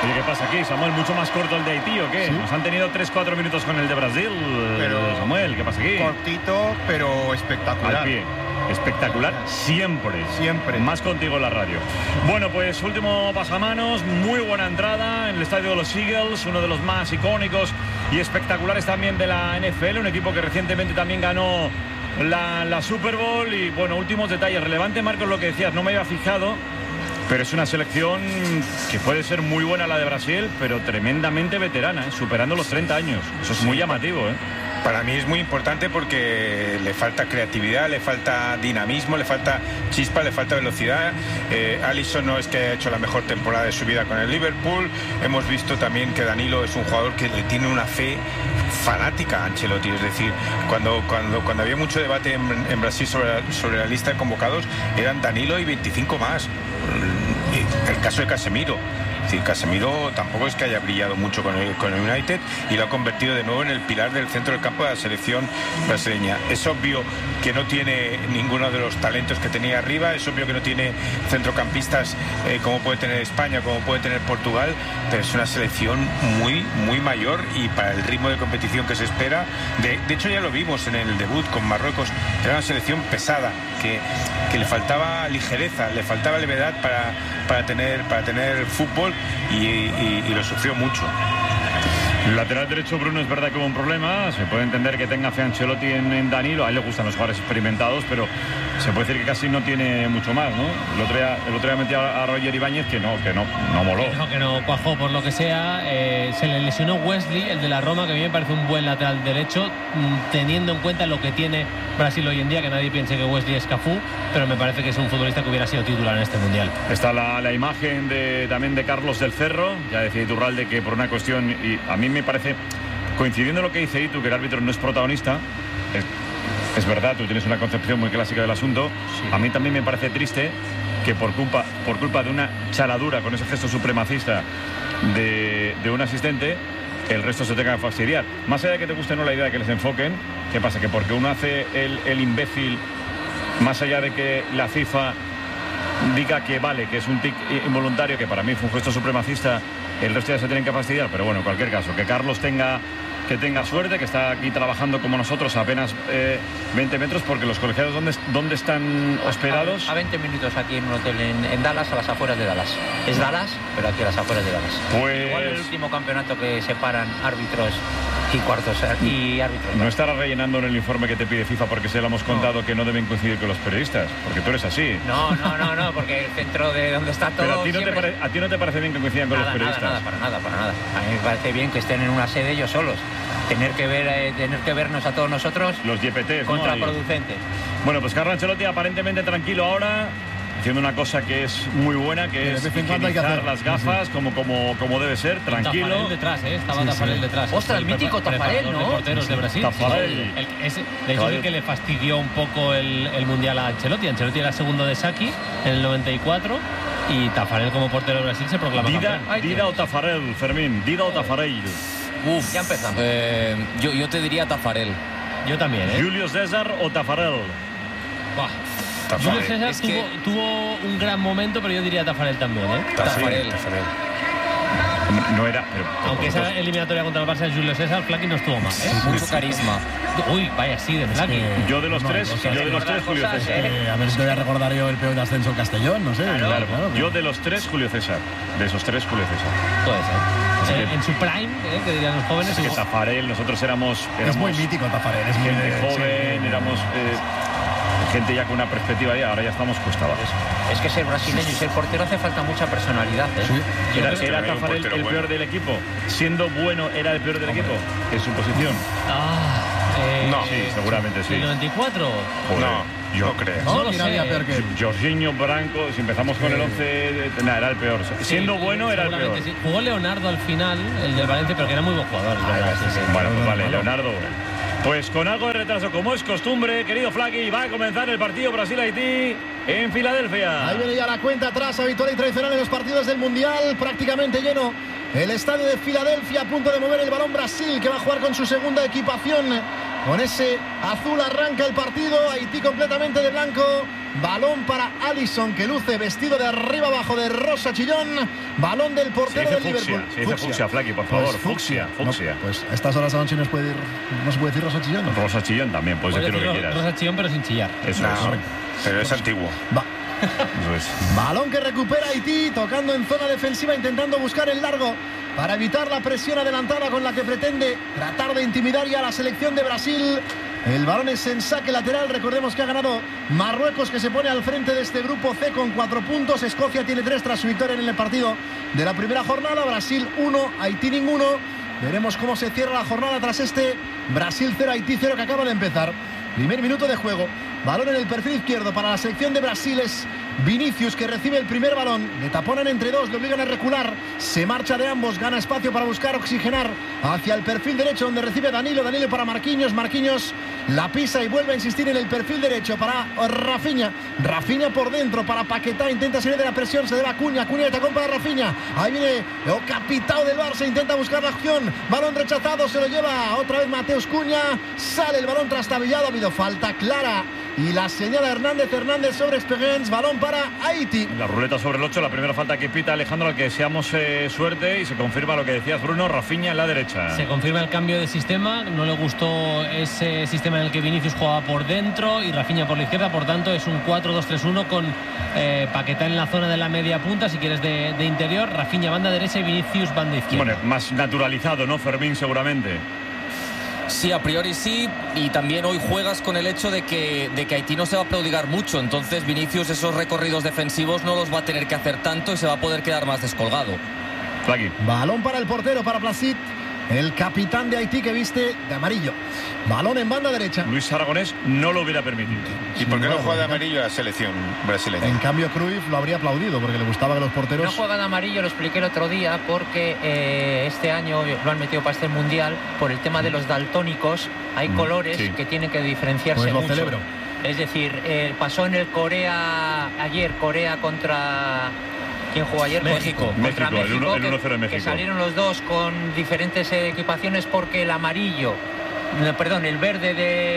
Oye, ¿qué pasa aquí, Samuel? ¿Mucho más corto el de Haití o qué? ¿Sí? Nos han tenido 3-4 minutos con el de Brasil. Pero Samuel, ¿qué pasa aquí? Cortito, pero espectacular. Al pie. Espectacular siempre. Siempre. Más contigo en la radio. Bueno, pues último pasamanos. Muy buena entrada en el estadio de los Eagles, uno de los más icónicos y espectaculares también de la NFL. Un equipo que recientemente también ganó la Super Bowl. Y bueno, últimos detalles. Relevante, Marcos, lo que decías. No me había fijado, pero es una selección que puede ser muy buena la de Brasil, pero tremendamente veterana, superando los 30 años. Eso es muy llamativo, ¿eh? Para mí es muy importante porque le falta creatividad, le falta dinamismo, le falta chispa, le falta velocidad. Alisson no es que haya hecho la mejor temporada de su vida con el Liverpool. Hemos visto también que Danilo es un jugador que le tiene una fe fanática a Ancelotti. Es decir, cuando había mucho debate en Brasil sobre la lista de convocados, eran Danilo y 25 más. El caso de Casemiro. Es decir, Casemiro tampoco es que haya brillado mucho con el United y lo ha convertido de nuevo en el pilar del centro del campo de la selección brasileña. Es obvio que no tiene ninguno de los talentos que tenía arriba, es obvio que no tiene centrocampistas como puede tener España, como puede tener Portugal, pero es una selección muy, muy mayor y para el ritmo de competición que se espera. De hecho ya lo vimos en el debut con Marruecos, era una selección pesada, que le faltaba ligereza, le faltaba levedad para tener fútbol y lo sufrió mucho. El lateral derecho, Bruno, es verdad que hubo un problema. Se puede entender que tenga fe Ancelotti en Danilo. A él le gustan los jugadores experimentados, pero se puede decir que casi no tiene mucho más, ¿no? El otro día metía a Roger Ibáñez que no moló. Que no cuajó por lo que sea. Se le lesionó Wesley, el de la Roma, que a mí me parece un buen lateral derecho, teniendo en cuenta lo que tiene Brasil hoy en día, que nadie piense que Wesley es Cafú, pero me parece que es un futbolista que hubiera sido titular en este Mundial. Está la imagen también de Carlos del Cerro. Ya decía Iturralde que por una cuestión, y a mí me parece, coincidiendo en lo que dice Itu, que el árbitro no es protagonista, es verdad, tú tienes una concepción muy clásica del asunto. Sí. A mí también me parece triste que por culpa de una chaladura con ese gesto supremacista de un asistente, el resto se tenga que fastidiar. Más allá de que te guste o no la idea de que les enfoquen, ¿qué pasa? Que porque uno hace el imbécil, más allá de que la FIFA diga que vale, que es un tic involuntario, que para mí fue un gesto supremacista, el resto ya se tienen que fastidiar. Pero bueno, en cualquier caso, que Carlos tenga suerte, que está aquí trabajando como nosotros a apenas 20 metros, porque los colegiados, ¿dónde están hospedados? A 20 minutos aquí en un hotel en Dallas, a las afueras de Dallas. Es Dallas, pero aquí a las afueras de Dallas. Pues igual el último campeonato que separan árbitros y cuartos y árbitros. No estará rellenando en el informe que te pide FIFA porque se lo hemos contado que no deben coincidir con los periodistas, porque tú eres así. No, porque el centro de donde está todo. Pero a ti no te parece bien que coincidan con los periodistas. Para nada. A mí me parece bien que estén en una sede ellos solos. Tener que vernos a todos nosotros, los YPTs, contraproducente. Bueno, pues Carlo Ancelotti aparentemente tranquilo ahora, haciendo una cosa que es muy buena, que es higienizar las gafas como debe ser, tranquilo. Tafarel detrás, estaba Tafarel detrás. Ostras, el mítico Tafarel, ¿no? De porteros de Brasil. Tafarel. De hecho, es el que le fastidió un poco el Mundial a Ancelotti. Ancelotti era segundo de Saki en el 94 y Tafarel como portero de Brasil se proclama campeón. Dida o Tafarel, Fermín, Dida o Tafarel. Ya empezamos. Yo te diría Tafarel. Yo también, Julio César o Tafarel. Julio César tuvo un gran momento, pero yo diría Tafarel también, Tafarel. No era, pero aunque esa eliminatoria contra el Barça de Julio César, Flaky no estuvo mal, Mucho carisma. Uy, vaya, sí, de Flaky. Yo de los tres, Julio César. A ver si te voy a recordar yo el peor de ascenso en Castellón, no sé. Claro. Yo de los tres, Julio César. De esos tres, Julio César. Puede ser. En su prime, que dirían los jóvenes. Es que Tafarel, nosotros éramos es muy mítico Tafarel. Es gente joven, éramos gente ya con una perspectiva, y ahora ya estamos cuesta abajo. Es que ser brasileño y ser portero hace falta mucha personalidad. Sí. ¿Era Tafarel el peor del equipo? Siendo bueno, ¿era el peor del equipo? En su posición. No. Sí, seguramente sí. ¿El 94? No. Yo creo. No, ¿quién había peor que él? Jorginho, Branco, si empezamos con el 11, era el peor. Siendo bueno, era el peor. Sí. Jugó Leonardo al final, el del Valencia, pero que era muy buen jugador. Bueno, pues vale, Leonardo. Pues con algo de retraso, como es costumbre, querido Flaky, va a comenzar el partido Brasil-Haití en Filadelfia. Ahí viene ya la cuenta atrás, habitual y tradicional en los partidos del Mundial, prácticamente lleno el estadio de Filadelfia, a punto de mover el balón Brasil, que va a jugar con su segunda equipación. Con ese azul arranca el partido, Haití completamente de blanco, Balón para Alisson, que luce vestido de arriba abajo de rosa chillón. Balón del portero del Liverpool. Se dice fucsia, Flaky, por favor. Fucsia. No, pues a estas horas de la noche no se puede decir rosa chillón, ¿no? Rosa chillón también, puedes decir lo que quieras. Rosa chillón, pero sin chillar. Eso es. Pero es antiguo. Va. Eso es. Balón que recupera Haití, tocando en zona defensiva, intentando buscar el largo para evitar la presión adelantada con la que pretende tratar de intimidar ya a la selección de Brasil. El balón es en saque lateral. Recordemos que ha ganado Marruecos, que se pone al frente de este grupo C con 4 puntos. Escocia tiene 3 tras su victoria en el partido de la primera jornada. Brasil 1, Haití ninguno. Veremos cómo se cierra la jornada tras este Brasil 0, Haití 0 que acaba de empezar. Primer minuto de juego. Balón en el perfil izquierdo para la selección de Brasil. Es Vinicius, que recibe el primer balón. Le taponan entre dos, le obligan a recular. Se marcha de ambos, gana espacio para buscar oxigenar hacia el perfil derecho, donde recibe Danilo. Danilo para Marquinhos. Marquinhos la pisa y vuelve a insistir en el perfil derecho para Rafinha. Rafinha por dentro para Paquetá. Intenta salir de la presión, se debe a Cunha. Cunha de tacón para Rafinha. Ahí viene el capitán del Barça, intenta buscar la acción. Balón rechazado, se lo lleva otra vez Mateus Cunha. Sale el balón trastabillado. Ha habido falta clara y la señala Hernández sobre Experience. Balón para Haití. La ruleta sobre el 8, la primera falta que pita Alejandro, al que deseamos suerte, y se confirma lo que decías, Bruno. Rafinha en la derecha. Se confirma el cambio de sistema. No le gustó ese sistema en el que Vinicius jugaba por dentro y Rafinha por la izquierda. Por tanto, es un 4-2-3-1 con Paquetá en la zona de la media punta, si quieres, de interior. Rafinha banda derecha y Vinicius banda izquierda. Bueno, más naturalizado, ¿no, Fermín? Seguramente. Sí, a priori sí, y también hoy juegas con el hecho de que Haití no se va a prodigar mucho, entonces Vinicius esos recorridos defensivos no los va a tener que hacer tanto y se va a poder quedar más descolgado. Flaky. Balón para el portero, para Placid, el capitán de Haití, que viste de amarillo. Balón en banda derecha. Luis Aragonés no lo hubiera permitido. ¿Y por qué no juega de amarillo la selección brasileña? En cambio, Cruyff lo habría aplaudido porque le gustaba que los porteros... No juega de amarillo, lo expliqué el otro día, porque este año lo han metido para este mundial por el tema de los daltónicos. Hay colores que tienen que diferenciarse pues lo mucho. celebro. Es decir, pasó en el Corea contra... ¿Quién jugó ayer? México. Contra México, el 1-0 de México. Que salieron los dos con diferentes equipaciones porque el verde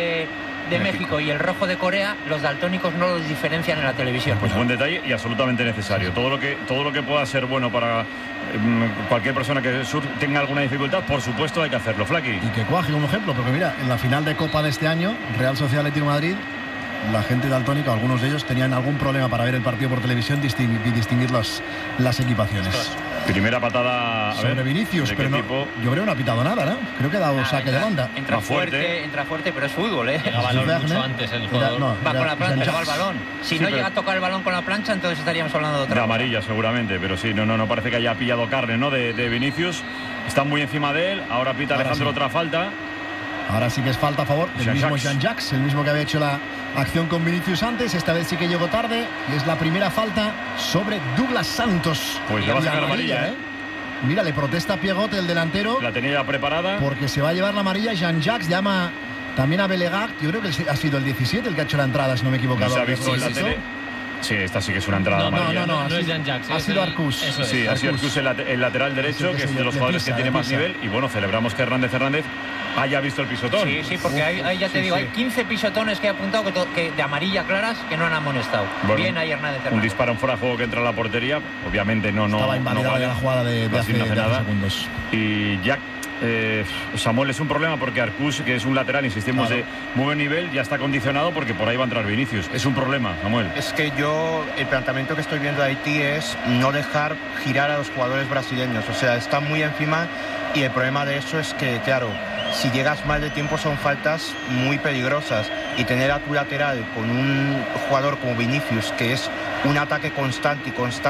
de México y el rojo de Corea, los daltónicos no los diferencian en la televisión. Pues buen detalle y absolutamente necesario. Todo lo que pueda ser bueno para cualquier persona que tenga alguna dificultad, por supuesto hay que hacerlo. Flaky. Y que cuaje como ejemplo, porque mira, en la final de Copa de este año, Real Sociedad Atlético de Madrid, la gente daltónica, algunos de ellos tenían algún problema para ver el partido por televisión y distinguir las equipaciones. Primera patada sobre Vinicius, pero no, yo creo que no ha pitado nada, ¿no? Creo que ha dado saque de banda. Entra fuerte, pero es fútbol, ¿eh? Llega balón mucho antes el jugador. Va con la plancha, va al balón. Si no llega a tocar el balón con la plancha, entonces estaríamos hablando de otra. De amarilla seguramente, pero sí, no parece que haya pillado carne, ¿no? De Vinicius. Está muy encima de él. Ahora pita Alejandro otra falta. Ahora sí que es falta a favor del mismo Jean-Jacques, el mismo que había hecho la acción con Vinicius antes. Esta vez sí que llegó tarde y es la primera falta sobre Douglas Santos. Pues le va a sacar amarilla, ¿eh? Mira, le protesta a Piegot, el delantero. La tenía ya preparada. Porque se va a llevar la amarilla. Jean-Jacques llama también a Belegac. Yo creo que ha sido el 17 el que ha hecho la entrada, si no me he equivocado. ¿No se ha visto en la tele? Sí, esta sí que es una entrada amarilla. No es Jean-Jacques. Ha sido Arcús. Sí, ha sido Arcús el lateral derecho, que es de los jugadores que tiene más nivel. Y bueno, celebramos que Hernández haya visto el pisotón. Sí, porque ahí ya te digo, hay 15 pisotones que he apuntado que de amarilla claras que no han amonestado. Bueno, bien ahí Hernández. Un disparo en fuera de juego que entra a la portería. Obviamente estaba invalidada vale. La jugada de hace segundos. Y Jack Samuel, es un problema porque Arcús, que es un lateral, insistimos, de muy buen nivel, ya está condicionado porque por ahí va a entrar Vinicius. Es un problema, Samuel. Es que el planteamiento que estoy viendo de Haití es no dejar girar a los jugadores brasileños. O sea, están muy encima y el problema de eso es que, claro, si llegas mal de tiempo son faltas muy peligrosas, y tener a tu lateral con un jugador como Vinicius, que es un ataque constante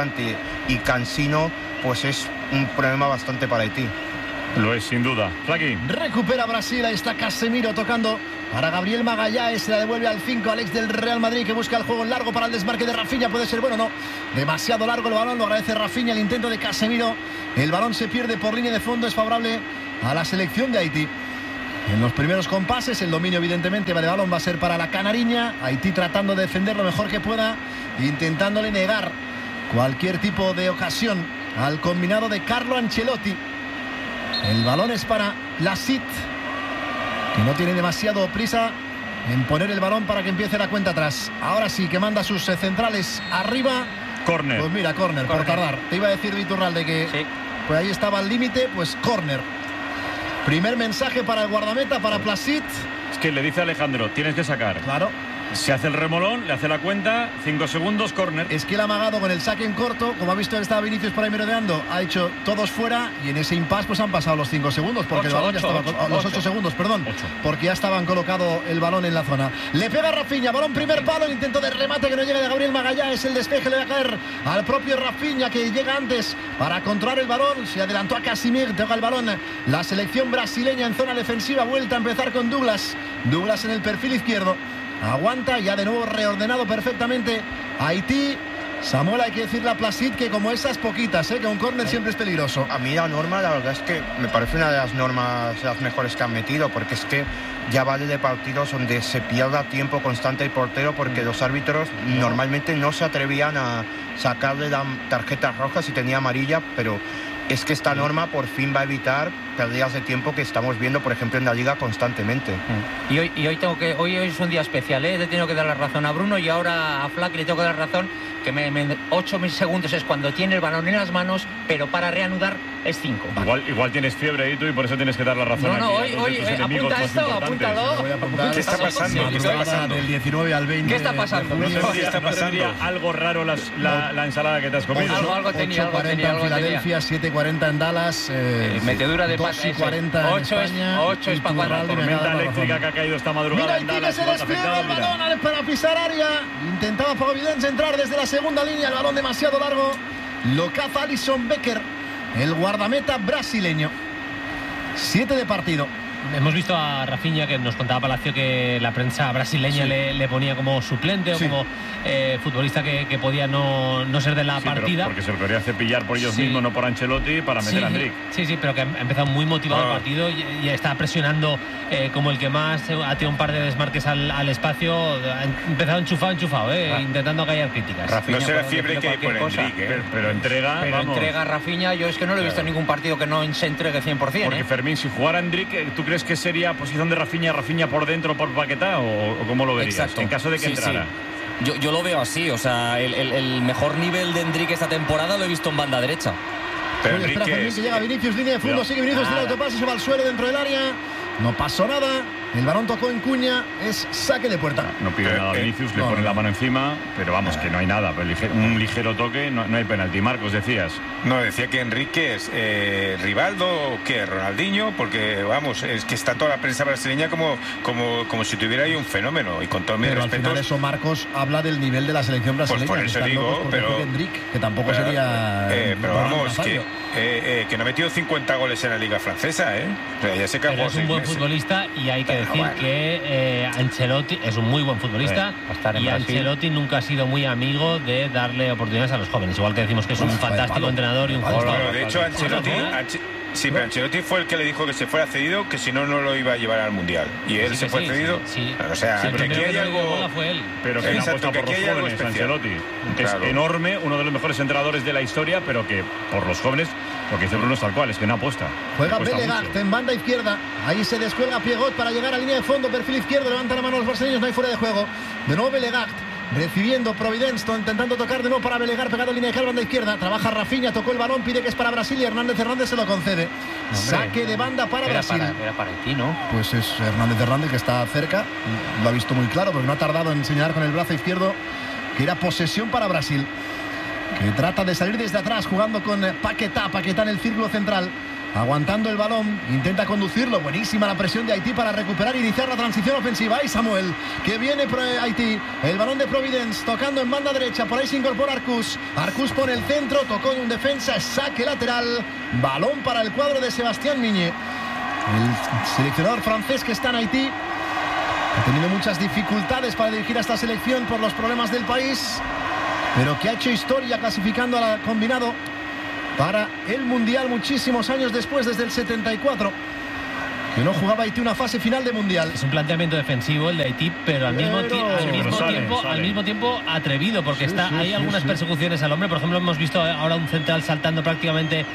y cansino, pues es un problema bastante para Haití. Lo es, sin duda. Flaky. Recupera Brasil, ahí está Casemiro tocando para Gabriel Magallanes, se la devuelve al 5, Alex del Real Madrid, que busca el juego en largo para el desmarque de Rafinha. Puede ser bueno, no, demasiado largo el balón, lo agradece Rafinha, el intento de Casemiro. El balón se pierde por línea de fondo, es favorable a la selección de Haití. En los primeros compases, el dominio evidentemente de balón va a ser para la canariña. Haití tratando de defender lo mejor que pueda, intentándole negar cualquier tipo de ocasión al combinado de Carlo Ancelotti. El balón es para Placid, que no tiene demasiado prisa en poner el balón para que empiece la cuenta atrás. Ahora sí que manda sus centrales arriba. Córner. Pues mira, córner, por tardar. Te iba a decir Iturralde que Sí. pues ahí estaba el límite, pues córner. Primer mensaje para el guardameta, para Placid. Es que le dice a Alejandro, tienes que sacar. Claro. Se hace el remolón, le hace la cuenta, 5 segundos, córner. Es que él ha amagado con el saque en corto, como ha visto que estaba Vinicius por ahí merodeando, ha hecho todos fuera y en ese impasse pues han pasado los 5 segundos, porque el balón ya estaba, los 8 segundos, perdón, porque ya estaban colocado el balón en la zona. Le pega Rafinha, balón primer palo, el intento de remate que no llega de Gabriel Magallanes, el despeje le va a caer al propio Rafinha que llega antes para controlar el balón, se adelantó a Casimir, toca el balón, la selección brasileña en zona defensiva, vuelta a empezar con Douglas en el perfil izquierdo. Aguanta, ya de nuevo reordenado perfectamente Haití. Samuel, hay que decirle a Placid que como esas poquitas, que un córner siempre es peligroso. A mí la norma, la verdad es que me parece una de las normas las mejores que han metido, porque es que ya vale de partidos donde se pierda tiempo constante el portero, porque los árbitros normalmente no se atrevían a sacarle la tarjeta roja si tenía amarilla, pero es que esta norma por fin va a evitar pérdidas de tiempo que estamos viendo, por ejemplo, en la Liga constantemente. Y hoy es un día especial, ¿eh? Le tengo que dar la razón a Bruno y ahora a Flack le tengo que dar razón, que 8 segundos es cuando tiene el balón en las manos, pero para reanudar es 5. Igual tienes fiebre y tú, y por eso tienes que dar la razón. No, aquí, hoy apunta esto, apúntalo. ¿Qué está pasando? ¿Qué está pasando? Del 19 al 20. ¿Qué está pasando? ¿No tendría algo raro la ensalada que te has comido? Algo tenía, 8:40 en Filadelfia, 7:40 en Dallas. Metedura de pata. 2:40 en España. 8 es para La tormenta eléctrica que ha caído esta madrugada Mira, en Haití que Dallas. se igual te ha despliega afectado, el mira. balón para pisar área. Intentaba Providence entrar desde la segunda línea. El balón demasiado largo. Lo caza Alisson Becker, el guardameta brasileño. 7 de partido. Hemos visto a Rafinha, que nos contaba Palacio que la prensa brasileña le ponía como suplente o como futbolista que podía no ser de la Pero partida. porque se lo quería cepillar por ellos mismos, no por Ancelotti, para meter a Endrick. Sí, pero que ha empezado muy motivado el partido y está presionando como el que más, ha tenido un par de desmarques al espacio, ha empezado enchufado, intentando callar críticas. No será fiebre que hay por Endrick, pero entrega, Pero vamos. entrega a Rafinha, yo es que no lo he visto en ningún partido que no se entregue 100%. Porque Fermín, si jugara Endrick, ¿tú crees que sería posición de Rafinha por dentro, por Paquetá, o cómo lo verías? Exacto. En caso de que entrara. Sí. Yo lo veo así, o sea, el mejor nivel de Endrick esta temporada lo he visto en banda derecha. Pero Oye, espera, Enrique Fermín, que llega Vinicius, línea de fondo, Cuidado. sigue Vinicius, tira autopase, se va al suelo dentro del área. No pasó nada. El balón tocó en Cuña, es saque de puerta. No pide nada a Vinicius, le pone la mano encima, pero vamos, que no hay nada. Un ligero toque, no hay penalti. Marcos, decías. No, decía que Enrique es Rivaldo o qué, Ronaldinho, porque vamos, es que está toda la prensa brasileña como si tuviera ahí un fenómeno, y con todo mi Pero al respeto. final eso, Marcos, habla del nivel de la selección brasileña. Por eso que están digo, locos por pero- decir Endrick, que tampoco sería. Pero Ronaldo vamos, Nazario. que no ha metido 50 goles en la Liga Francesa, ¿eh? O sea, ya sé que ha Pero jugado es un 6 buen meses. futbolista y hay que Pero decir bueno. que Ancelotti es un muy buen futbolista Va a estar en y Brasil. Ancelotti nunca ha sido muy amigo de darle oportunidades a los jóvenes. Igual que decimos que es un Uf, fantástico palo. entrenador y un Palo. jugador. Bueno, de hecho, Ancelotti, sí, pero Ancelotti fue el que le dijo que se fuera cedido, que si no, no lo iba a llevar al Mundial. Y él Sí, se que fue sí, cedido. sí. O sea, Sí, el que aquí primero hay que le dio algo. bola fue él. Pero que no Exacto, apuesta que por aquí los hay algo jóvenes, especial. Ancelotti. Claro. Es enorme, uno de los mejores entrenadores de la historia, pero que por los jóvenes, lo que dice Bruno es tal cual, es que no apuesta. Juega Le cuesta Belegacht mucho. en banda izquierda. Ahí se descuelga Piegot para llegar a línea de fondo. Perfil izquierdo. Levanta la mano los brasileños. No hay fuera de juego. De nuevo Belegacht. Recibiendo Providence. Intentando tocar de nuevo para Belegacht. Pegado en línea de banda izquierda. Trabaja Rafinha. Tocó el balón. Pide que es para Brasil. Y Hernández se lo concede. Saque de banda para Brasil. Era para ti, ¿no? Pues es Hernández que está cerca. Lo ha visto muy claro porque no ha tardado en señalar con el brazo izquierdo que era posesión para Brasil, que trata de salir desde atrás jugando con Paquetá en el círculo central, aguantando el balón, intenta conducirlo. Buenísima la presión de Haití para recuperar e iniciar la transición ofensiva. Y Samuel, que viene Haití, el balón de Providence tocando en banda derecha, por ahí se incorpora Arcus pone el centro, tocó en un defensa, saque lateral, balón para el cuadro de Sebastián Miñé. El seleccionador francés que está en Haití ha tenido muchas dificultades para dirigir a esta selección por los problemas del país, pero que ha hecho historia clasificando al combinado para el Mundial muchísimos años después, desde el 74. que no jugaba Haití una fase final de Mundial. Es un planteamiento defensivo el de Haití, pero al mismo tiempo atrevido, porque hay algunas persecuciones al hombre. Por ejemplo, hemos visto ahora un central saltando prácticamente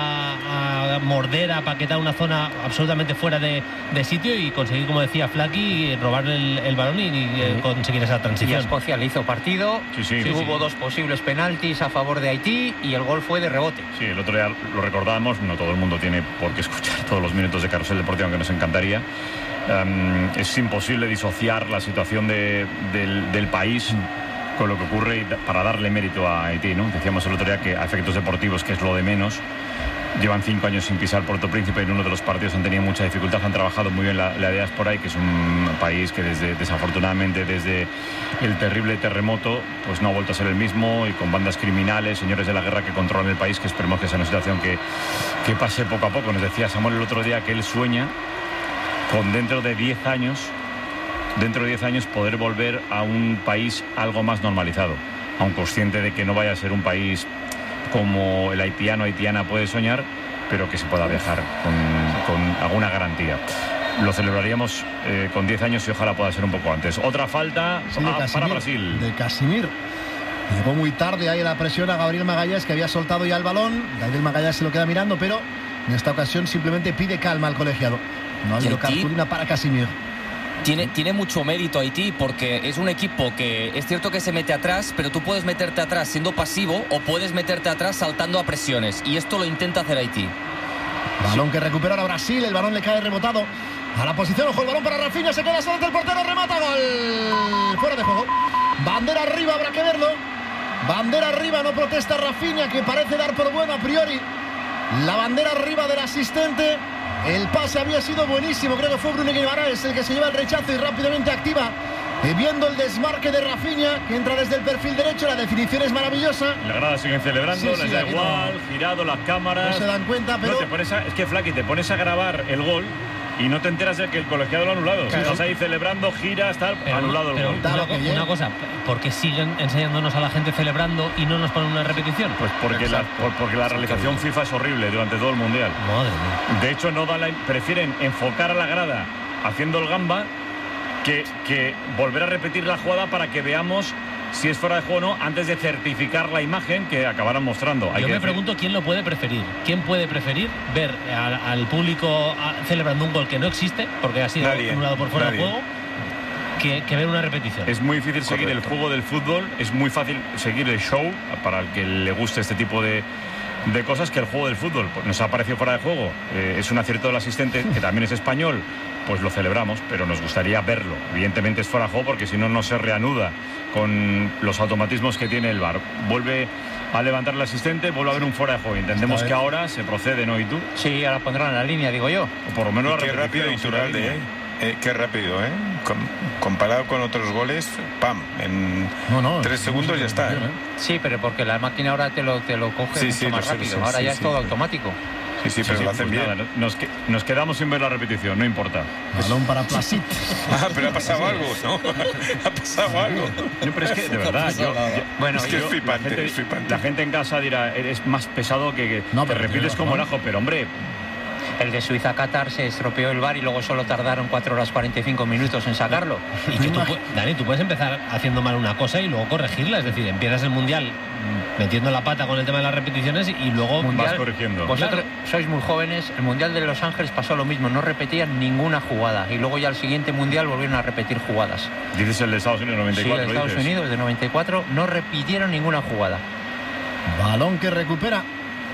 a morder, a paquetar una zona absolutamente fuera de sitio y conseguir, como decía Flaky, robar el balón y conseguir esa transición. Y Escocia le hizo partido, hubo 2 posibles penaltis a favor de Haití y el gol fue de rebote. Sí, el otro día lo recordábamos, no todo el mundo tiene por qué escuchar todos los minutos de Carrusel Deportivo, aunque nos encantaría. Es imposible disociar la situación del país con lo que ocurre para darle mérito a Haití, ¿no? Decíamos el otro día que a efectos deportivos, que es lo de menos, llevan 5 años sin pisar Puerto Príncipe. En uno de los partidos han tenido mucha dificultad, han trabajado muy bien la diáspora, y que es un país que desafortunadamente desde el terrible terremoto pues no ha vuelto a ser el mismo, y con bandas criminales, señores de la guerra que controlan el país, que esperemos que sea una situación que pase poco a poco. Nos decía Samuel el otro día que él sueña con dentro de 10 años poder volver a un país algo más normalizado, aun consciente de que no vaya a ser un país como el haitiana puede soñar, pero que se pueda viajar con alguna garantía. Lo celebraríamos con 10 años y ojalá pueda ser un poco antes. Otra falta para Brasil. De Casimir. Llegó muy tarde ahí la presión a Gabriel Magalhães, que había soltado ya el balón. Gabriel Magalhães se lo queda mirando, pero en esta ocasión simplemente pide calma al colegiado. No ha habido cartulina para Casimir. Tiene mucho mérito Haití, porque es un equipo que es cierto que se mete atrás, pero tú puedes meterte atrás siendo pasivo o puedes meterte atrás saltando a presiones, y esto lo intenta hacer Haití. Balón que recupera ahora Brasil, el balón le cae rebotado a la posición. Ojo, el balón para Rafinha, se queda solo ante el portero, remata, gol. Fuera de juego. Bandera arriba, habrá que verlo. Bandera arriba, no protesta Rafinha, que parece dar por bueno a priori. La bandera arriba del asistente. El pase había sido buenísimo, creo que fue Bruno Guimaraes el que se lleva el rechazo y rápidamente activa, viendo el desmarque de Rafinha, que entra desde el perfil derecho. La definición es maravillosa. La grada siguen celebrando, les da igual, girado las cámaras. No se dan cuenta, pero... Es que, Flaky, te pones a grabar el gol y no te enteras de que el colegiado lo ha anulado. Claro. Estás ahí celebrando, giras, tal, anulado el gol. Una cosa, ¿por qué siguen enseñándonos a la gente celebrando y no nos ponen una repetición? Pues porque la realización FIFA es horrible durante todo el Mundial. Madre mía. De hecho, prefieren enfocar a la grada haciendo el gamba que volver a repetir la jugada para que veamos si es fuera de juego o no, antes de certificar la imagen que acabarán mostrando. Yo me pregunto quién lo puede preferir. ¿Quién puede preferir ver al público celebrando un gol que no existe, porque ha sido anulado por fuera de juego, que ver una repetición? Es muy difícil seguir el juego del fútbol, es muy fácil seguir el show, para el que le guste este tipo de cosas, que el juego del fútbol. Nos ha parecido fuera de juego. Es un acierto del asistente, que también es español, pues lo celebramos, pero nos gustaría verlo. Evidentemente es fuera de juego, porque si no, no se reanuda con los automatismos que tiene el VAR. Vuelve a levantar el asistente, vuelve a haber un fuera de juego. Entendemos que ahora se procede, ¿no? ¿Y tú? Sí, ahora pondrán en la línea, digo yo. O por lo menos qué rápido Iturralde, qué rápido, comparado con otros goles, ¡pam! En 3 segundos ya está. Sí, pero porque la máquina ahora te lo coge mucho más rápido. Ahora ya es todo automático. Sí, pero lo hacen bien. Nada, nos quedamos sin ver la repetición, no importa. Balón para Placid. Pero ha pasado algo, ¿no? Ha pasado algo. No, pero es que, de verdad, bueno, es que es flipante, la gente en casa dirá, eres más pesado que te repites como el ajo, pero hombre... El de Suiza-Qatar se estropeó el VAR y luego solo tardaron 4 horas 45 minutos en sacarlo. Y que Dani, tú puedes empezar haciendo mal una cosa y luego corregirla. Es decir, empiezas el Mundial metiendo la pata con el tema de las repeticiones y luego vas corrigiendo. Vosotros sois muy jóvenes. El Mundial de Los Ángeles pasó lo mismo. No repetían ninguna jugada. Y luego ya el siguiente Mundial volvieron a repetir jugadas. Dices el de Estados Unidos, 94. Sí, el de Estados Unidos, de 94, no repitieron ninguna jugada. Balón que recupera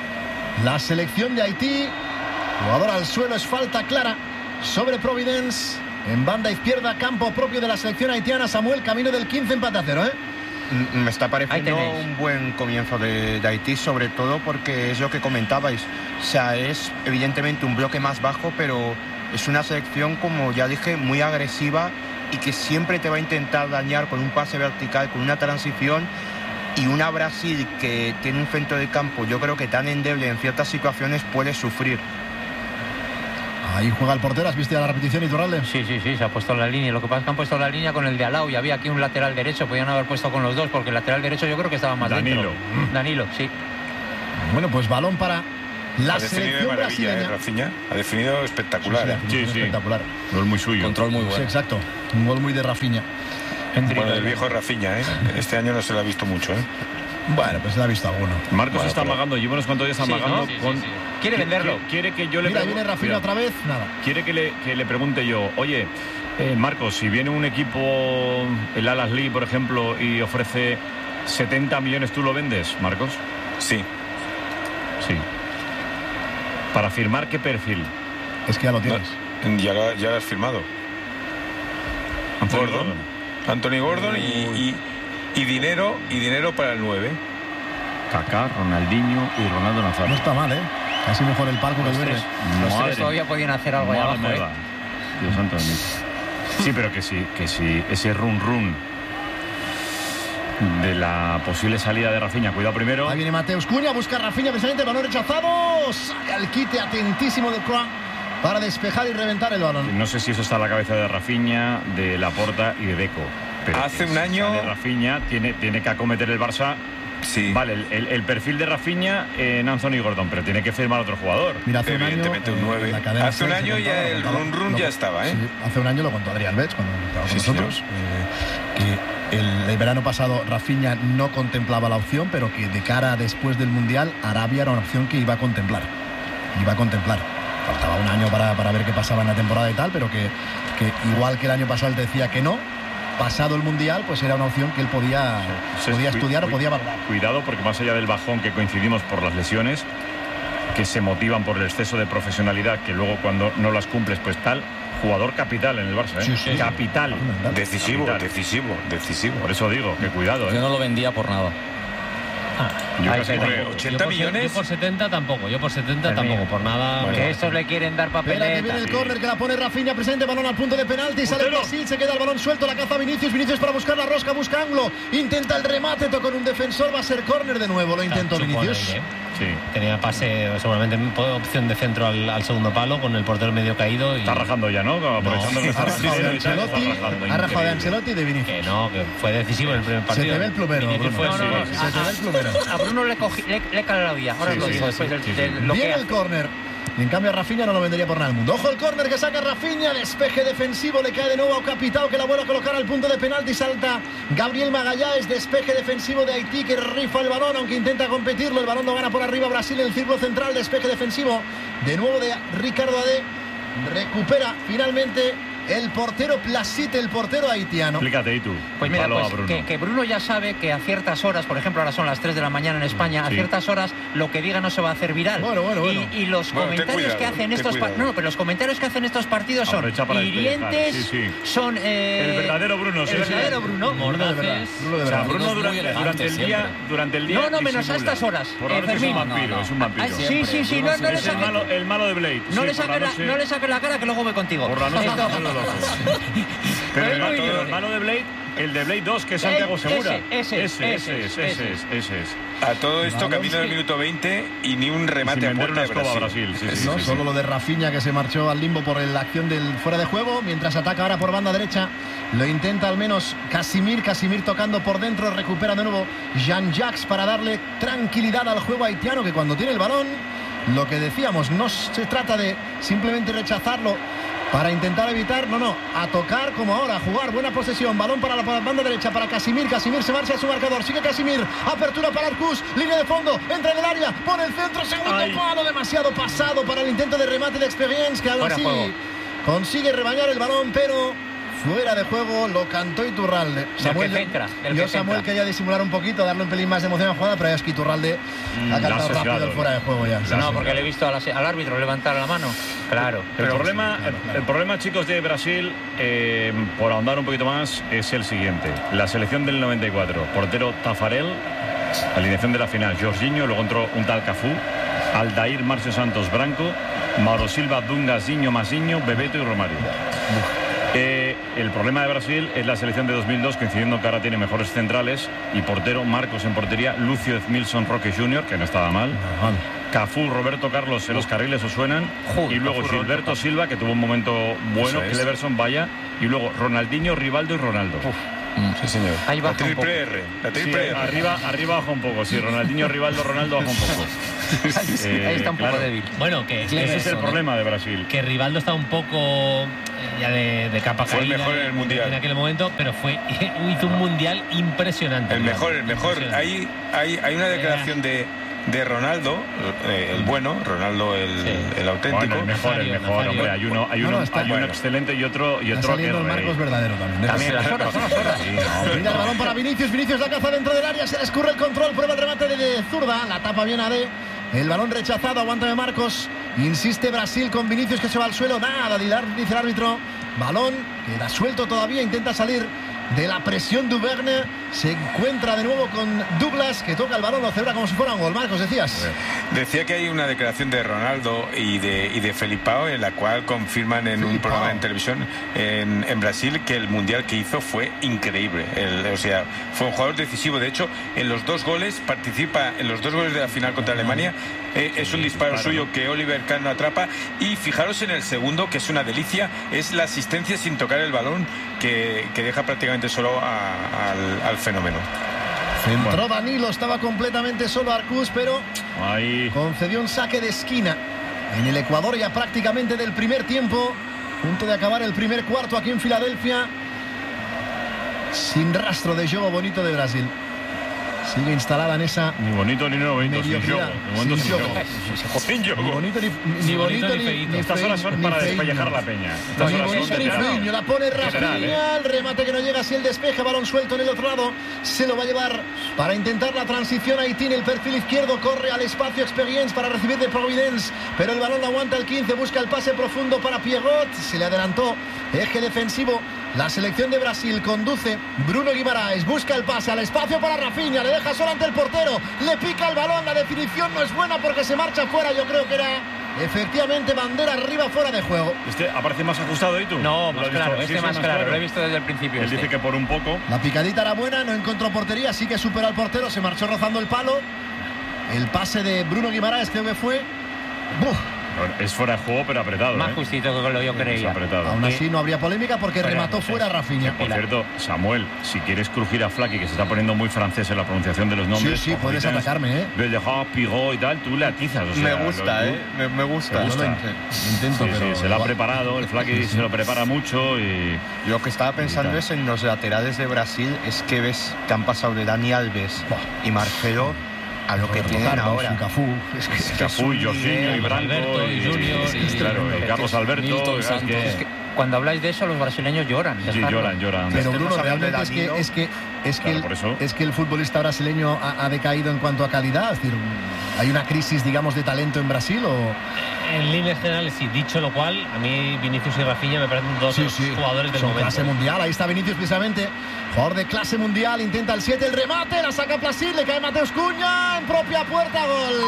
la selección de Haití. Jugador al suelo, es falta clara sobre Providence. En banda izquierda, campo propio de la selección haitiana. Samuel, camino del 15, empate a 0, Me está pareciendo un buen comienzo de Haití, sobre todo porque es lo que comentabais. O sea, es evidentemente un bloque más bajo, pero es una selección, como ya dije, muy agresiva y que siempre te va a intentar dañar con un pase vertical, con una transición. Y una Brasil que tiene un centro de campo, yo creo que tan endeble en ciertas situaciones, puede sufrir. Ahí juega el portero. ¿Has visto ya la repetición, Iturralde? Sí, se ha puesto en la línea. Lo que pasa es que han puesto la línea con el de al lado y había aquí un lateral derecho. Podían haber puesto con los dos, porque el lateral derecho yo creo que estaba más dentro. Danilo, sí. Bueno, pues balón para La ha definido de selección maravilla, brasileña. Rafinha. Ha definido espectacular. Sí. Espectacular. Gol muy suyo. Control muy Sí, bueno. exacto. Un gol muy de Rafinha. Bueno, el viejo Rafinha, ¿eh? Este año no se lo ha visto mucho, ¿eh? Bueno, pues le ha visto alguno. Marcos Bueno, está pero- amagando, lleva unos cuantos días Sí, amagando ¿no? Sí, con... sí. Quiere venderlo. Quiere que yo le Mira, pregunte... viene Rafinha otra vez. Nada. Quiere que le pregunte yo, oye, Marcos, si viene un equipo, el Al-Ahly, por ejemplo, y ofrece 70 millones, ¿tú lo vendes, Marcos? Sí. Sí. ¿Para firmar qué perfil? Es que ya lo tienes. Ya lo has firmado. Anthony Gordon y dinero para el 9. Kaká, Ronaldinho y Ronaldo No Nazario. está mal, ¿eh? Casi mejor el palco que el verde. Los Madre tres todavía podían hacer algo ahí Madre abajo, mía. Dios santo de mí. Sí, pero que sí, ese run de la posible salida de Rafinha. Cuidado primero. Ahí viene Mateus Cunha, busca a Rafinha, precisamente, balón rechazado. Sale al quite atentísimo de Croix para despejar y reventar el balón. No sé si eso está en la cabeza de Rafinha, de Laporta y de Deco. Pero Hace que un si año- sale Rafinha tiene que acometer el Barça. Sí. Vale, el perfil de Rafinha en Anthony Gordon, pero tiene que firmar otro jugador. Mira, hace un año, Evidentemente un 9. la cadena Hace un SER año se ya contaba, el lo contaba, run ya estaba, ¿eh? Sí, hace un año lo contó Adrián Betts cuando estaba con Sí, nosotros. Que el verano pasado Rafinha no contemplaba la opción, pero que de cara a después del Mundial, Arabia era una opción que iba a contemplar. Faltaba un año para ver qué pasaba en la temporada y tal, pero que igual que el año pasado él decía que no, pasado el Mundial, pues era una opción que él podía estudiar o podía valorar. Cuidado, porque más allá del bajón que coincidimos por las lesiones, que se motivan por el exceso de profesionalidad, que luego cuando no las cumples, pues tal, jugador capital en el Barça, ¿eh? Sí, sí. Capital. Decisivo. Por eso digo, que cuidado, Yo ¿eh? no lo vendía por nada. Yo Ay, casi pero- creo. 80 millones. Yo por 70 tampoco, por nada. Que estos le quieren dar Espera, que papeleta. viene el córner que la pone Rafinha, presente, balón al punto de penalti, sale Portero. Brasil, se queda el balón suelto, la caza Vinicius para buscar la rosca, busca ángulo, intenta el remate, toca con un defensor, va a ser córner de nuevo, lo intentó Vinicius. Sí. Tenía pase, seguramente opción de centro al segundo palo, con el portero medio caído. Y Está rajando ya, ¿no? Aprovechando que Ha está rajado de brasileño y tal, está Ancelotti, rajando, ha rajado de increíble. Ancelotti y de Vinicius. que no, que fue decisivo en el primer Se partido. te ve el plumero, Vinicius Bruno. fue- No, no, sí, no. sí, Se te ve el plumero. A Bruno le cala la vida. Ahora Sí, lo sí, digo sí, después sí, de sí. lo que Viene hace. el córner. Y en cambio a Rafinha no lo vendería por nada del mundo. Ojo el córner que saca Rafinha, despeje defensivo, le cae de nuevo a Capitao que la vuelve a colocar al punto de penalti, salta Gabriel Magallanes, despeje defensivo de Haití que rifa el balón aunque intenta competirlo, el balón lo gana por arriba Brasil en el círculo central, despeje defensivo de nuevo de Ricardo Adé, recupera finalmente el portero Placite, el portero haitiano. Explícate, ¿y tú? Pues mira, Palo a pues Bruno. que Bruno ya sabe que a ciertas horas, por ejemplo, ahora son las 3 de la mañana en España, a Sí. ciertas horas lo que diga no se va a hacer viral. Bueno. Y los Bueno, ten comentarios cuidado, que hacen ten estos cuidado. no, pero los comentarios que hacen estos partidos son Aprovecha para hirientes, despejar, sí. son El verdadero Bruno, sí, el sí. verdadero Bruno. Bruno de verdad, Bruno de O sea, verdad. Bruno Bruno es muy durante elegante el día, siempre. durante el día. No, menos a disimula. estas horas, Por la noche Fermín. es un vampiro, No, no. es un vampiro. Ah, sí, sí, no Es le el saques malo de Blade. no sí, le por la noche. no le saques la cara que luego voy contigo. Por la noche Esto- está muy loco. Pero Es el muy malo, bien. de Blade, el de Blade 2, que es Santiago Segura. ese es. A todo esto, Vamos, camino del sí. minuto 20 y ni un remate Sin a vender puerta una de escoba a Brasil. Brasil. Sí, No, sí. solo lo de Rafinha que se marchó al limbo por la acción del fuera de juego, mientras ataca ahora por banda derecha, lo intenta al menos Casimir tocando por dentro, recupera de nuevo Jean-Jacques para darle tranquilidad al juego haitiano que cuando tiene el balón, lo que decíamos, no se trata de simplemente rechazarlo para intentar evitar, no, a tocar como ahora, a jugar, buena posesión, balón para la banda derecha, para Casimir se marcha a su marcador, sigue Casimir, apertura para Arcus, línea de fondo, entra en el área, pone el centro, segundo Ay. palo, demasiado pasado para el intento de remate de Experience, que aún Fuera así juego. consigue rebañar el balón, pero fuera de juego, lo cantó Iturralde. que centra, del yo que Samuel centra. quería disimular un poquito, darle un pelín más de emoción a la jugada, pero es que Iturralde ha la ha cantado sesgado, rápido el fuera de juego ya. No, porque le he visto al árbitro levantar la mano. Claro. El problema, chicos, de Brasil, por ahondar un poquito más, es el siguiente. La selección del 94. Portero Tafarel, alineación de la final. Jorginho, luego entró un tal Cafú, Aldair, Márcio Santos, Branco, Mauro Silva, Dunga, Zinho, Mazinho, Bebeto y Romario. El problema de Brasil es la selección de 2002, coincidiendo que ahora tiene mejores centrales y portero Marcos en portería, Lucio Edmilson Roque Jr., que no estaba mal, Cafú, Roberto Carlos en los carriles os suenan, Joder, y luego Cafú, Gilberto Roberto Silva, que tuvo un momento bueno, Eso es. Cleverson Vaya, y luego Ronaldinho, Rivaldo y Ronaldo. Sí, señor. Ahí baja La un poco. triple R. La Sí, triple R. arriba baja un poco, sí, Ronaldinho, Rivaldo, Ronaldo baja un poco. Ahí está un poco débil. Bueno, que Ese es el problema de Brasil. Que Rivaldo está un poco ya de capa Fue el caída mejor en el Mundial. en aquel momento, pero hizo un Mundial impresionante. El mejor. Impresionante. Hay una declaración de Ronaldo, el bueno, Ronaldo el auténtico. Bueno, el mejor, Nazario. hombre. Hay uno bueno. excelente y otro Está que saliendo el Marcos verdadero también. También las horas. Sí, no, Mira el balón para Vinicius la caza dentro del área, se le escurre el control, prueba el remate de zurda, la tapa bien AD. El balón rechazado, aguántame Marcos. Insiste Brasil con Vinicius que se va al suelo. Nada, dice el árbitro. Balón, queda suelto todavía, intenta salir de la presión de Duverne. Se encuentra de nuevo con Douglas, que toca el balón, lo celebra como si fuera un gol. Marcos, decías. Decía que hay una declaración de Ronaldo y de Felipao en la cual confirman en un programa en televisión en Brasil que el mundial que hizo fue increíble. O sea, fue un jugador decisivo. De hecho, en los 2 goles participa, en los 2 goles de la final contra Alemania. Es un disparo suyo que Oliver Kahn no atrapa. Y fijaros en el segundo, que es una delicia, es la asistencia sin tocar el balón que deja prácticamente solo al fenómeno. Centró Danilo, estaba completamente solo Arcús, pero concedió un saque de esquina en el Ecuador ya prácticamente del primer tiempo. Punto de acabar el primer cuarto aquí en Filadelfia. Sin rastro de juego bonito de Brasil. Sigue instalada en esa ni bonito ni no bonito, sin juego. Sin juego. Ni bonito ni feíto. Estas horas son para despellejar la peña. Ni bonito ni feíño. La pone Rafinha, el remate que no llega, si el despeje, balón suelto en el otro lado. Se lo va a llevar para intentar la transición. Haití en el perfil izquierdo, corre al espacio Experience para recibir de Providence, pero el balón lo aguanta el 15, busca el pase profundo para Pierrot. Se le adelantó, eje defensivo. La selección de Brasil conduce Bruno Guimaraes, busca el pase al espacio para Rafinha, le deja solo ante el portero, le pica el balón, la definición no es buena porque se marcha fuera. Yo creo que era efectivamente bandera arriba, fuera de juego. ¿Aparece más ajustado ahí tú? No, más claro, más claro, lo he visto desde el principio. Él dice que por un poco. La picadita era buena, no encontró portería, sí que supera al portero, se marchó rozando el palo. El pase de Bruno Guimaraes creo que fue... Es fuera de juego, pero apretado. Más justito que lo yo creía. Aún así no habría polémica porque remató fuera Rafinha. Por cierto, Samuel, si quieres crujir a Flaky, que se está poniendo muy francés en la pronunciación de los nombres. Sí, puedes atacarme, Bellerin, Pirot y tal, tú le atizas. O sea, me gusta, me gusta. Intento, pero se lo ha preparado, el Flaky se lo prepara mucho y... Lo que estaba pensando es en los laterales de Brasil, es que ves que han pasado de Dani Alves y Marcelo a lo que tienen ahora. Cafú, Cafú, Jorginho y Branco y Junior y Carlos Alberto. Es que cuando habláis de eso los brasileños lloran. Sí, lloran. Pero Bruno, realmente es que el futbolista brasileño ha decaído en cuanto a calidad. Es decir, ¿hay una crisis, digamos, de talento en Brasil o...? En líneas generales sí, dicho lo cual, a mí Vinicius y Rafinha me parecen dos jugadores del momento. Clase mundial, ahí está Vinicius precisamente, jugador de clase mundial, intenta el 7, el remate, la saca Plasil, le cae Mateus Cunha en propia puerta, gol.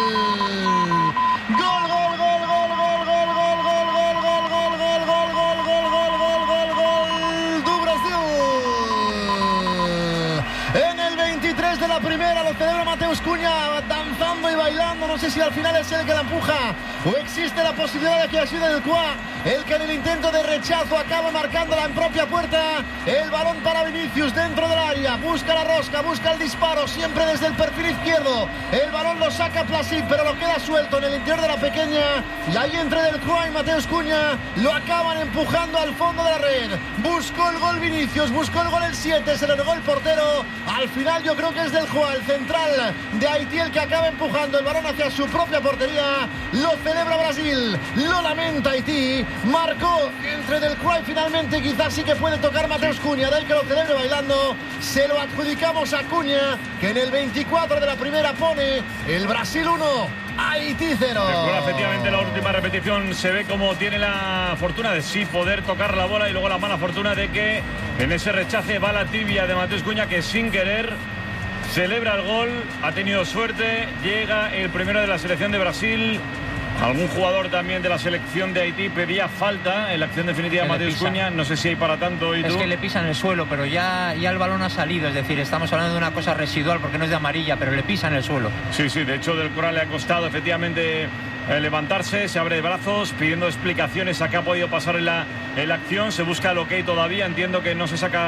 En el 23 de la primera lo celebra Mateus Cunha danzando y bailando. No sé si al final es él que la empuja o existe la posibilidad de que haya sido el Cuá el que en el intento de rechazo acaba marcándola en propia puerta. El balón para Vinicius dentro del área, busca la rosca, busca el disparo, siempre desde el perfil izquierdo. El balón lo saca Placid, pero lo queda suelto en el interior de la pequeña, y ahí entre del Cuá y Mateus Cunha lo acaban empujando al fondo de la red. Buscó el gol Vinicius, buscó el gol el 7, se lo negó el portero. Al final yo creo que es del Cuá, el central de Haití, el que acaba empujando el balón hacia su propia portería. Lo celebra Brasil, lo lamenta Haití. Marcó entre del Cuá y finalmente quizás sí que puede tocar Mateus Cunha, del que lo celebre bailando. Se lo adjudicamos a Cunha, que en el 24 de la primera pone el Brasil 1, Haití 0. Efectivamente, la última repetición se ve como tiene la fortuna de sí poder tocar la bola y luego la mala fortuna de que en ese rechace va la tibia de Mateus Cunha, que sin querer celebra el gol. Ha tenido suerte, llega el primero de la selección de Brasil. Algún jugador también de la selección de Haití pedía falta en la acción definitiva de Mateus Cunha. No sé si hay para tanto. ¿Y tú? Es que le pisan el suelo, pero ya el balón ha salido. Es decir, estamos hablando de una cosa residual porque no es de amarilla, pero le pisan el suelo. Sí, de hecho del Coral le ha costado efectivamente levantarse, se abre de brazos pidiendo explicaciones a qué ha podido pasar en la acción. Se busca el ok todavía, entiendo que no se saca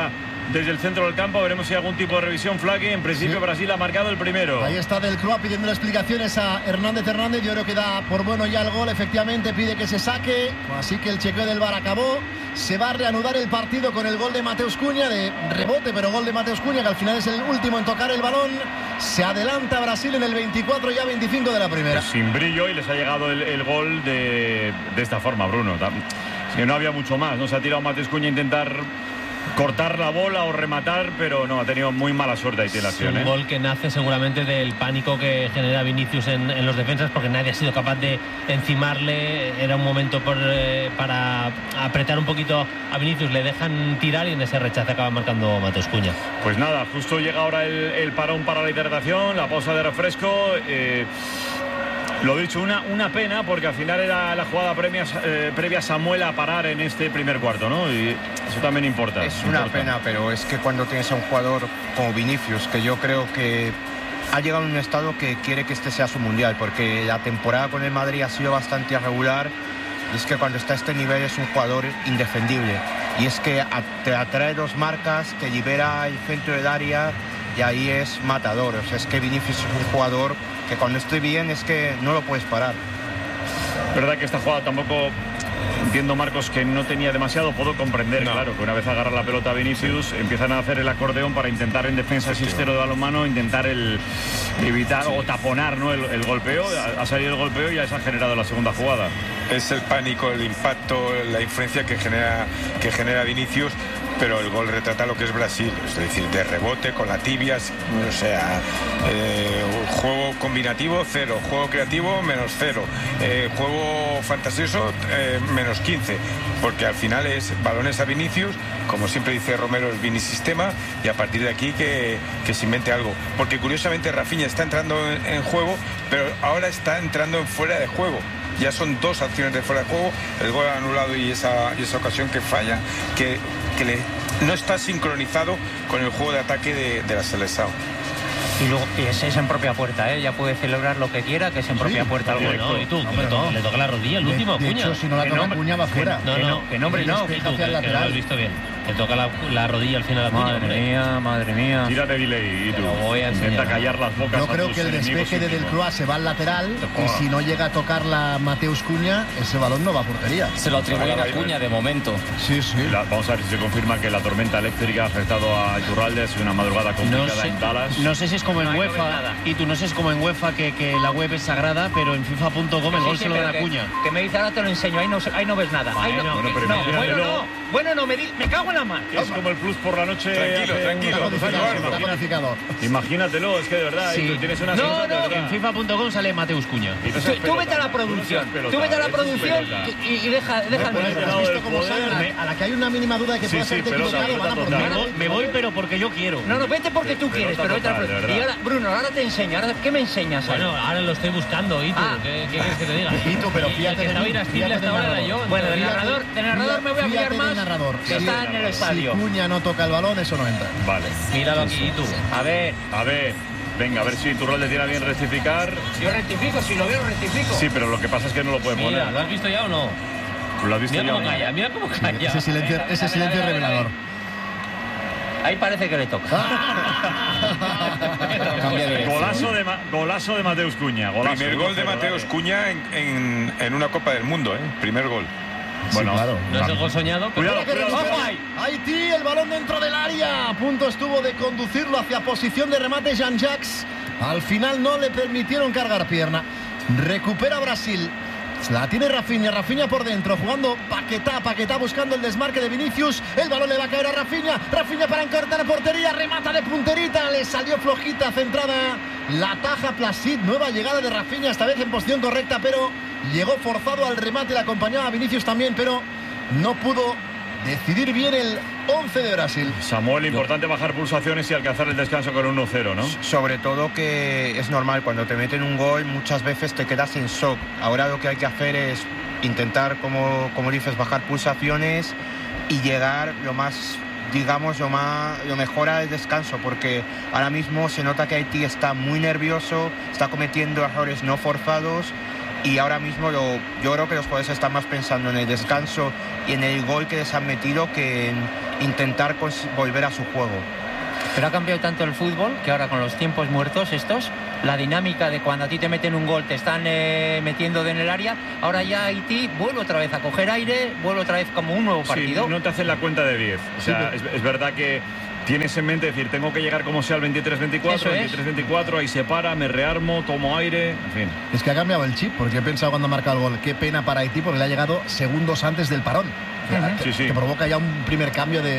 desde el centro del campo. Veremos si hay algún tipo de revisión, Flaque. En principio, Brasil ha marcado el primero. Ahí está Delcroix pidiendo explicaciones a Hernández. Yo creo que da por bueno ya el gol. Efectivamente, pide que se saque. Así que el chequeo del VAR acabó. Se va a reanudar el partido con el gol de Mateus Cunha, de rebote, pero gol de Mateus Cunha, que al final es el último en tocar el balón. Se adelanta Brasil en el 24, ya 25 de la primera. Pues sin brillo, y les ha llegado el gol de esta forma, Bruno. Que no había mucho más, ¿no? Se ha tirado Mateus Cunha a intentar cortar la bola o rematar, pero no, ha tenido muy mala suerte Haití en la acción. Un gol que nace seguramente del pánico que genera Vinicius en los defensas, porque nadie ha sido capaz de encimarle. Era un momento para apretar un poquito a Vinicius, le dejan tirar y en ese rechace acaba marcando Mateus Cunha. Pues nada, justo llega ahora el parón para la hidratación, la pausa de refresco. Lo dicho, una pena, porque al final era la jugada previa a Samuel a parar en este primer cuarto, ¿no? Y eso también importa. Es una pena, pero es que cuando tienes a un jugador como Vinicius, que yo creo que ha llegado a un estado que quiere que este sea su mundial, porque la temporada con el Madrid ha sido bastante irregular, y es que cuando está a este nivel es un jugador indefendible. Y es que te atrae dos marcas, te libera el centro del área, y ahí es matador. O sea, es que Vinicius es un jugador que cuando esté bien es que no lo puedes parar. Verdad que esta jugada tampoco entiendo, Marcos, que no tenía demasiado. Puedo comprender, claro, que una vez agarra la pelota a Vinicius, empiezan a hacer el acordeón para intentar en defensa sistero de balonmano, intentar evitar o taponar, ¿no? el golpeo. Ha salido el golpeo y ya se ha generado la segunda jugada. Es el pánico, el impacto, la influencia que genera Vinicius. Pero el gol retrata lo que es Brasil, es decir, de rebote, con la tibia, o sea, juego combinativo 0, juego creativo -0, juego fantasioso -15, porque al final es balones a Vinicius, como siempre dice Romero, el Vinisistema, y a partir de aquí que se invente algo, porque curiosamente Rafinha está entrando en juego, pero ahora está entrando en fuera de juego. Ya son 2 acciones de fuera de juego, el gol anulado y esa ocasión que falla, que no está sincronizado con el juego de ataque de la selección. Y luego ese es en propia puerta, ya puede celebrar lo que quiera, que es en propia puerta. No, y tú, le toca la rodilla el último, de Cunha. hecho, si no la toca Cunha va fuera. Que nombre no. Que lo has visto bien. Le toca la rodilla al final a Cunha. Madre mía. Tira de delay, y tú. Intenta callar las bocas. Yo creo que el despeje de Delcroix se va al lateral, y si no llega a tocar la Mateus Cunha, ese balón no va a portería. Se lo atribuyen a Cunha de momento. Sí. Vamos a ver si se confirma que la tormenta eléctrica ha afectado a Iturralde. Ha sido una madrugada complicada en Dallas. No sé si es como en UEFA, y tú no sé si es como en UEFA que la web es sagrada, pero en FIFA.com el gol se lo da a Cunha. Que me dice, ahora te lo enseño, ahí no ves nada. Me cago en la mar. Es como el plus por la noche. Tranquilo. Imagínatelo, es que de verdad, Sí. tú tienes una En FIFA.com sale Mateus Cunha. Tú vete a la producción. Y deja el ¿Has visto cómo sale? A la que hay una mínima duda de que pueda ser equivocado, van a por Me voy, pero porque yo quiero. No, vete porque tú quieres, pero vete a la producción. Y ahora, Bruno, ahora te enseño. ¿Qué me enseñas? Bueno, ahora lo estoy buscando, ¿y tú? ¿Qué quieres que te diga? Y tú, pero fíjate que estaba irascible hasta ahora era yo. Bueno, del narrador me voy a fiar más, que está en el estadio. Si Cunha no toca el balón, eso no entra. Vale. Míralo aquí, ¿y tú? A ver. Venga, a ver si Iturralde tira bien rectificar. Yo rectifico, si lo veo, rectifico. Sí, pero lo que pasa es que no lo puede poner. Mira, ¿lo has visto ya o no? ¿Lo has visto Mira ya? cómo calla, mira cómo calla. Ese silencio es revelador. Ahí parece que le toca. Golazo de Mateus Cunha. Primer gol de Mateus Cunha en una Copa del Mundo, Primer gol. Bueno, sí, claro. No es el gol soñado, pero... Cuidado. Haití, el balón dentro del área. A punto estuvo de conducirlo hacia posición de remate Jean-Jacques. Al final no le permitieron cargar pierna. Recupera Brasil. La tiene Rafinha por dentro, jugando Paquetá buscando el desmarque de Vinicius. El balón le va a caer a Rafinha para encortar la portería, remata de punterita, le salió flojita, centrada. La taja Placid, nueva llegada de Rafinha, esta vez en posición correcta, pero llegó forzado al remate, le acompañaba a Vinicius también, pero no pudo decidir bien el 11 de Brasil. Samuel, importante bajar pulsaciones y alcanzar el descanso con un 1-0, ¿no? Sobre todo que es normal, cuando te meten un gol muchas veces te quedas en shock. Ahora lo que hay que hacer es intentar, como dices, bajar pulsaciones y llegar lo mejor al descanso, porque ahora mismo se nota que Haití está muy nervioso, está cometiendo errores no forzados. Y ahora mismo yo creo que los jugadores están más pensando en el descanso y en el gol que les han metido que intentar volver a su juego. Pero ha cambiado tanto el fútbol que ahora con los tiempos muertos estos, la dinámica de cuando a ti te meten un gol, te están metiendo en el área, ahora ya Haití vuelve otra vez a coger aire, vuelve otra vez como un nuevo partido. Sí, no te hacen la cuenta de 10. O sea, es verdad que tienes en mente decir, tengo que llegar como sea al 23-24, 23-24, ahí se para, me rearmo, tomo aire, en fin. Es que ha cambiado el chip, porque he pensado cuando marca el gol, qué pena para Haití, porque le ha llegado segundos antes del parón. Sí, sí. Que provoca ya un primer cambio de